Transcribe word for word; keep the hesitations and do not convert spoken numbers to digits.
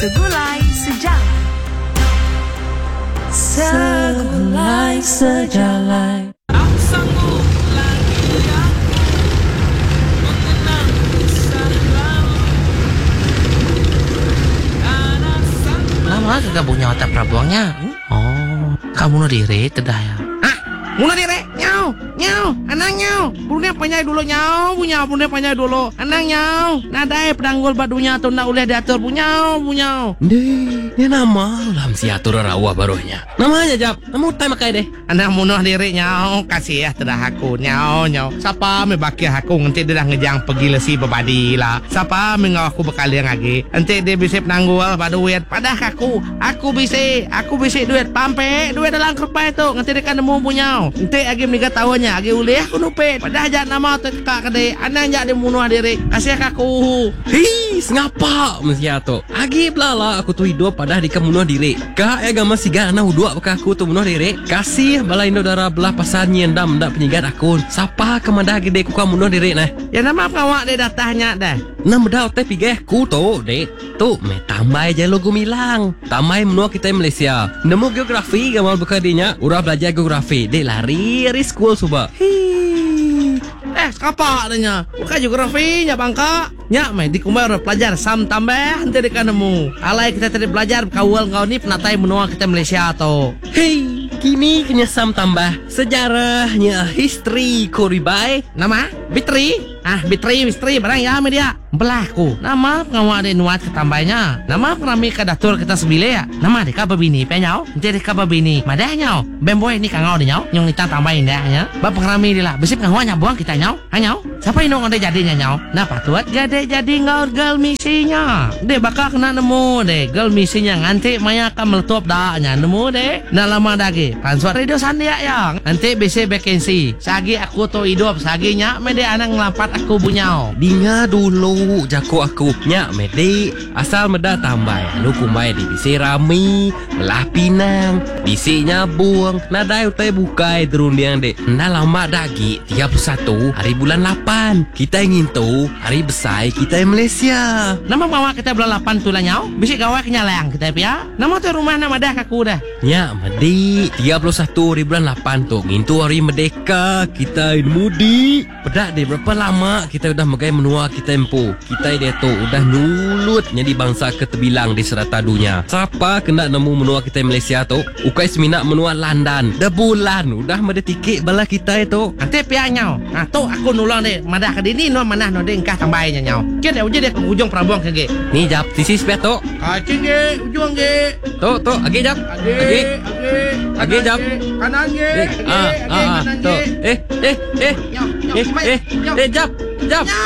Segulai Sejalan. Segulai Sejalan. Lama kagak punya otak prabuangnya. Oh, kamu no diri tedah ya. Hah? Muna dire, nyau, nyau, anang nyau. Punya panyai dulu nyau, punya punya panyai dulu. Anang nyau, nadai pedanggul badunya tu nak uleh diatur punya, punya. Deh, dia nama lam si atur rawa barunya. Namanya jap, namu tay makai deh. Anang munah diri nyau, kasih ya tedah aku nyau, nyau. Siapa me baki aku nanti dia dah ngejang pergi lesi bebadi lah. Siapa me ngau aku bekal yang lagi. Nanti dia bisa penanggul baduit. Padah aku, aku bisa, aku bisa duit pampe, duit dalam kerpai tu. Nanti dia kan nemu punya. Nanti agi meniga tahunya, agi uleh aku nupet. Padah ajak nama tu kak kade, anang ajak dia munuh diri. Kasih aku. Hei, ngapa mesti ato? Agi belala aku tu hidup pada di kamu diri. Kak ya gama siga na udua baka aku tu munuh diri. Kasih balai Indo darah belah pasar nyendam ndak penyigat aku. Sapa kemada gede ku kamu munuh diri nah. Ya nama kawak dia datahnya dah. Nam bedau teh pigeh ku tu dek. Tu me tambah aja logo milang. Tambah menua kita Malaysia. Nemu geografi gamal bekadinya. Urah belajar geografi. Dek lari dari school suba. Hii. Eh, apa adanya? Bukan geografi nya bangka. Nya mai di kumai orang pelajar sam tambah nanti dekat nemu. Alai kita tadi belajar kawal kau ni penatai menua kita Malaysia atau. Hei, kini kena sam tambah sejarahnya history koribai. Nama? Bitri? Ah, Bitri, Bitri barang ya media. Belahku. Nama pengawal ada nuat ketambahnya. Nama penami kadatur kita sebile ya. Nama deka babini penyau. Nanti deka babini. Madah nyau. Bemboy ni kangau dia nyau. Nyong kita tambahin dah ya. Bab pengrami dia lah. Besip kangau buang kita nyau. Ha nyau. Siapa yang nong jadinya nyau? Nah patuat gade jadi ngaur gel misinya. Dek bakal kena nemu deh. Gel misinya nganti maya akan meletup dah nya nemu deh. Nah lama dagi. Transfer radio sandia yang. Nanti bisa vacancy. Sagi aku tu hidup. Saginya media anak ngelampat aku bunyau. Dinga dulu jago aku nya mede asal meda tambah lu kumai di bisi rami belah pinang bisi nyabung nadai utai bukai terundiang dek nah lama dagi tiga puluh satu hari bulan lapan kita ingin tu hari besai kita Malaysia. Nama bawa kita bulan lapan tu lah nyau. Bisi gawai kenyalang kita pia. Nama tu rumah nama dah kaku dah. Nya mede tiga puluh satu hari bulan lapan tu ngintu hari merdeka kita mudi. Pedak deh berapa lama kita udah megai menua kita empu. Kita dia tu udah nulut jadi bangsa ketebilang di serata dunia. Siapa kena nemu menua kita Malaysia tu? Ukai semina menua London. Dah bulan udah mada tiket bala kita itu. Nanti pia nyau. Nah tu aku nulung deh. Madah ke dini no manah no deh engkah tambahnya nyau. Kita uji deh ke ujung prabuang ke ge. Ni jap sisi sepet tu. Kacing ge ujung ge. Tu tu agi jap. Agi. Agi jap. Kanan ge. Ah ah tu. Eh eh eh. Eh eh eh jap jap.